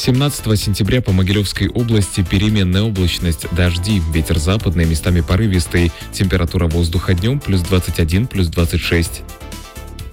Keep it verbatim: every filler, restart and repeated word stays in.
семнадцатого сентября по Могилевской области переменная облачность, дожди, ветер западный, местами порывистый, температура воздуха днем плюс двадцать один, плюс двадцать шесть.